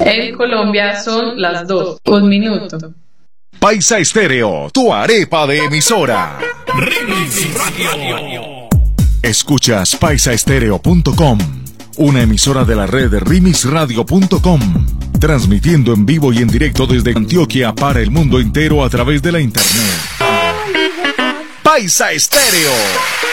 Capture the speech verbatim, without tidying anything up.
En Colombia son las dos, un minuto. Paisa Estéreo, tu arepa de emisora. Remix Radio. Escuchas paisa estéreo punto com, una emisora de la red de remix radio punto com, transmitiendo en vivo y en directo desde Antioquia para el mundo entero a través de la internet. Paisa Estéreo.